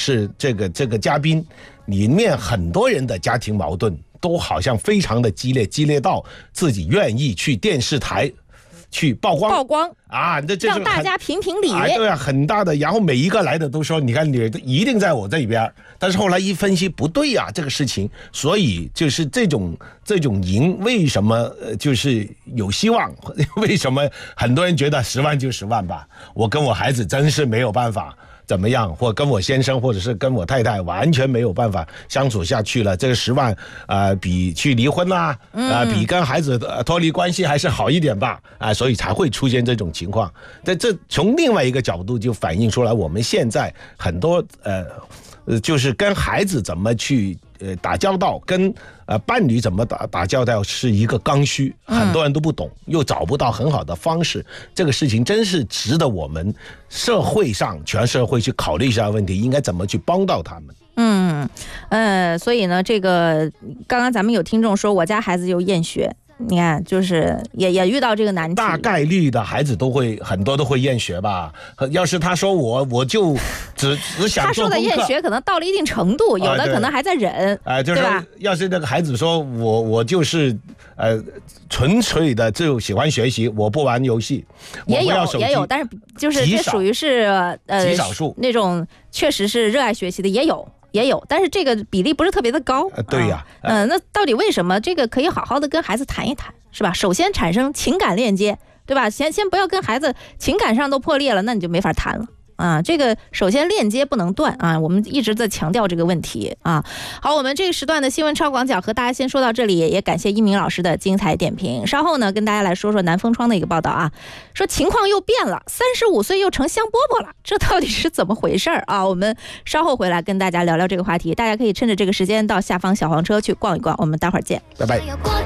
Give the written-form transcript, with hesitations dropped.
是这个嘉宾里面很多人的家庭矛盾都好像非常的激烈到自己愿意去电视台去曝光啊，这让大家评评理。 对啊，很大的。然后每一个来的都说，你看你一定在我这边，但是后来一分析不对啊，这个事情，所以就是这种赢为什么就是有希望？为什么很多人觉得10万就10万吧？我跟我孩子真是没有办法。怎么样，或跟我先生或者是跟我太太完全没有办法相处下去了，这个10万比去离婚啦比跟孩子脱离关系还是好一点吧所以才会出现这种情况。但这从另外一个角度就反映出来，我们现在很多就是跟孩子怎么去打交道，跟伴侣怎么打交道是一个刚需，很多人都不懂，又找不到很好的方式。这个事情真是值得我们社会上全社会去考虑一下问题，应该怎么去帮到他们。 所以呢，这个刚刚咱们有听众说我家孩子有厌学。你看，就是也遇到这个难题， 大概率的孩子很多都会厌学吧。要是他说我就只想他说的厌学可能到了一定程度，有的可能还在忍， 就是说要是那个孩子说我就是纯粹的就喜欢学习，我不玩游戏， 也有，但是就是这属于是极少数那种确实是热爱学习的也有，但是这个比例不是特别的高。 对呀， 那到底为什么？这个可以好好的跟孩子谈一谈，是吧？首先产生情感链接，对吧？先不要跟孩子情感上都破裂了，那你就没法谈了。这个首先链接不能断我们一直在强调这个问题好，我们这个时段的新闻超广角和大家先说到这里，也感谢一鸣老师的精彩点评。稍后呢，跟大家来说说南风窗的一个报道说情况又变了，35岁又成香饽饽了，这到底是怎么回事我们稍后回来跟大家聊聊这个话题，大家可以趁着这个时间到下方小黄车去逛一逛，我们待会儿见， 拜拜。